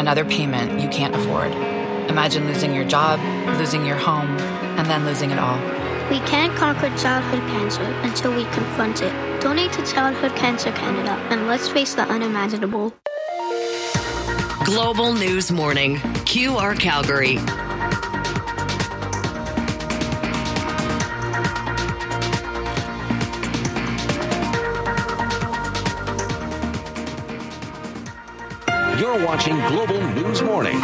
another payment you can't afford. Imagine losing your job, losing your home, and then losing it all. We can't conquer childhood cancer until we confront it. Donate to Childhood Cancer Canada, and let's face the unimaginable. Global News Morning, QR Calgary. You're watching Global News Morning.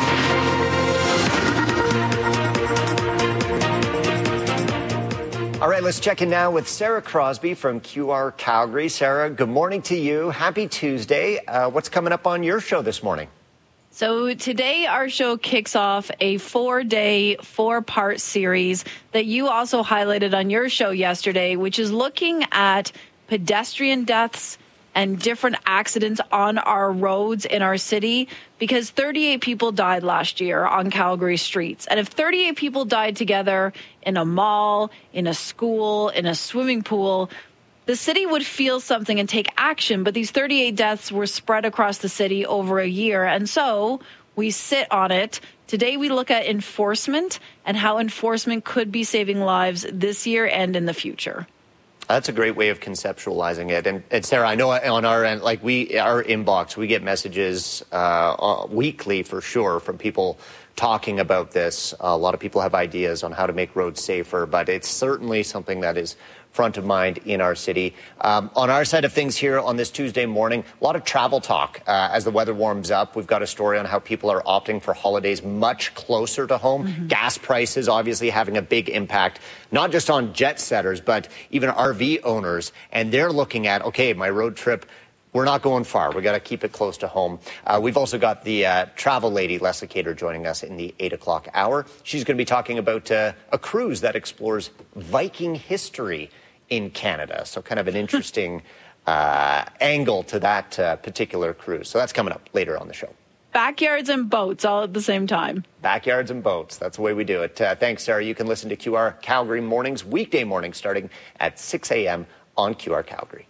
All right, let's check in now with Sarah Crosby from QR Calgary. Sarah, good morning to you. Happy Tuesday. What's coming up on your show this morning? So today our show kicks off a 4-day, 4-part series that you also highlighted on your show yesterday, which is looking at pedestrian deaths and different accidents on our roads in our city, because 38 people died last year on Calgary streets. And if 38 people died together in a mall, in a school, in a swimming pool, the city would feel something and take action. But these 38 deaths were spread across the city over a year. And so we sit on it. Today we look at enforcement and how enforcement could be saving lives this year and in the future. That's a great way of conceptualizing it. And Sarah, I know on our end, like our inbox, we get messages weekly for sure from people talking about this. A lot of people have ideas on how to make roads safer, but it's certainly something that is front of mind in our city. On our side of things here on this Tuesday morning, a lot of travel talk as the weather warms up. We've got a story on how people are opting for holidays much closer to home. Mm-hmm. Gas prices obviously having a big impact, not just on jet setters, but even RV owners. And they're looking at, okay, my road trip, we're not going far. We got to keep it close to home. We've also got the travel lady, Leslie Cater, joining us in the 8 o'clock hour. She's going to be talking about a cruise that explores Viking history in Canada. So kind of an interesting angle to that particular cruise. So that's coming up later on the show. Backyards and boats all at the same time. Backyards and boats. That's the way we do it. Thanks, Sarah. You can listen to QR Calgary mornings, weekday mornings, starting at 6 a.m. on QR Calgary.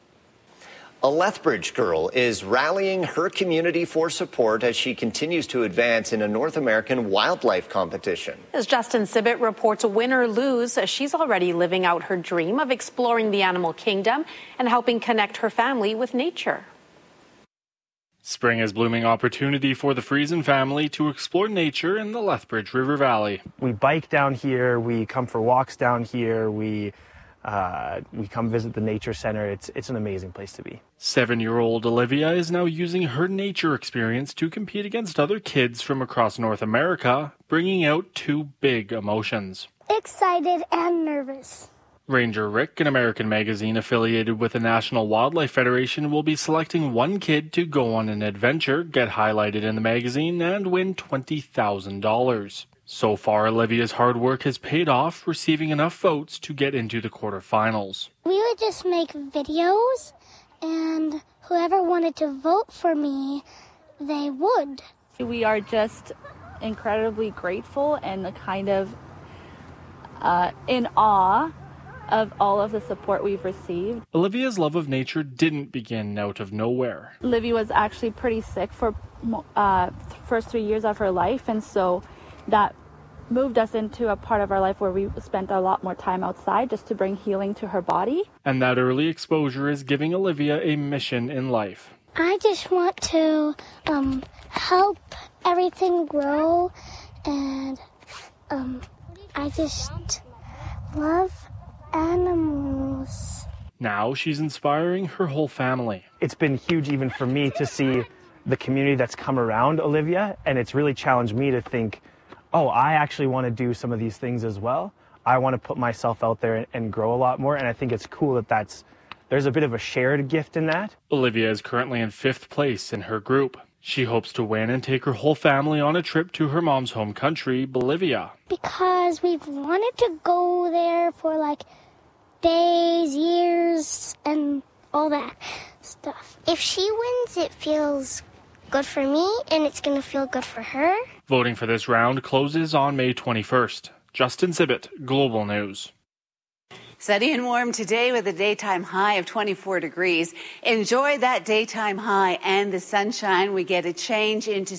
A Lethbridge girl is rallying her community for support as she continues to advance in a North American wildlife competition. As Justin Sibbett reports, win or lose, she's already living out her dream of exploring the animal kingdom and helping connect her family with nature. Spring is blooming opportunity for the Friesen family to explore nature in the Lethbridge River Valley. We bike down here, we come for walks down here, we come visit the nature center. It's an amazing place to be. 7-year-old Olivia is now using her nature experience to compete against other kids from across North America, bringing out two big emotions. Excited and nervous. Ranger Rick, an American magazine affiliated with the National Wildlife Federation, will be selecting one kid to go on an adventure, get highlighted in the magazine, and win $20,000. So far, Olivia's hard work has paid off, receiving enough votes to get into the quarterfinals. We would just make videos, and whoever wanted to vote for me, they would. We are just incredibly grateful and kind of in awe of all of the support we've received. Olivia's love of nature didn't begin out of nowhere. Olivia was actually pretty sick for first 3 years of her life, and so that moved us into a part of our life where we spent a lot more time outside just to bring healing to her body. And that early exposure is giving Olivia a mission in life. I just want to help everything grow, and I just love animals. Now she's inspiring her whole family. It's been huge even for me to see the community that's come around Olivia, and it's really challenged me to think, oh, I actually want to do some of these things as well. I want to put myself out there and grow a lot more, and I think it's cool that there's a bit of a shared gift in that. Olivia is currently in 5th place in her group. She hopes to win and take her whole family on a trip to her mom's home country, Bolivia. Because we've wanted to go there for like days, years, and all that stuff. If she wins, it feels good for me, and it's going to feel good for her. Voting for this round closes on May 21st. Justin Sibbett, Global News. Sunny and warm today with a daytime high of 24 degrees. Enjoy that daytime high and the sunshine. We get a change into